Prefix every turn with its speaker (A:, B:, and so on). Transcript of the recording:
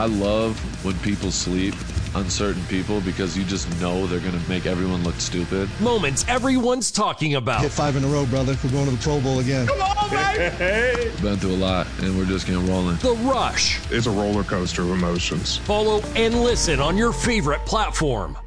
A: I love when people sleep on certain people because you just know they're going to make everyone look stupid.
B: Moments everyone's talking about.
C: Hit 5 in a row, brother. We're going to the Pro Bowl again.
D: Come on, baby!
A: Been through a lot, and we're just getting rolling.
B: The Rush.
E: It's a roller coaster of emotions.
B: Follow and listen on your favorite platform.